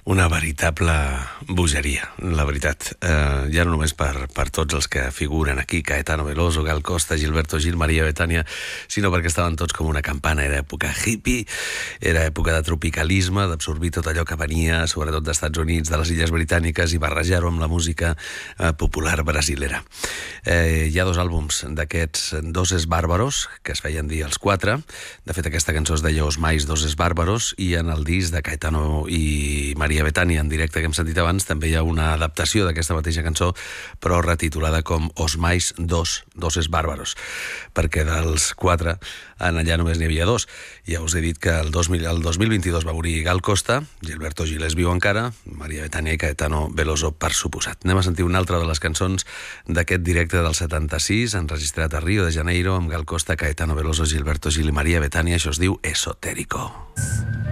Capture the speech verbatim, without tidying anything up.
Una veritable bogeria, la veritat. Eh, ja no només per, per tots els que figuren aquí, Caetano Veloso, Gal Costa, Gilberto Gil, Maria Bethània, sinó perquè estaven tots com una campana. Era època hippie, era època de tropicalisme, d'absorbir tot allò que venia, sobretot dels Estats Units, de les Illes Britàniques, i barrejar-ho amb la música eh, popular brasilera. Eh, hi ha dos àlbums d'aquests Doses Bárbaros, que es feien dir els quatre. De fet, aquesta cançó es deia Os Mais Doses Bárbaros, i en el disc de Caetano i Maria Bethània en directe que hem sentit abans també hi ha una adaptació d'aquesta mateixa cançó, però retitulada com Os Mais Dos Doses Bárbaros, perquè dels quatre en allà només n'hi havia dos. Ja us he dit que el dos mil, el dos mil vint-i-dos va morir Gal Costa, Gilberto Gil és viu encara, Maria Bethània i Caetano Veloso per suposat. Anem a sentir una altra de les cançons d'aquest directe del setanta-sis, enregistrat a Rio de Janeiro, amb Gal Costa, Caetano Veloso, Gilberto Gil i Maria Bethània. Això es diu Esotérico.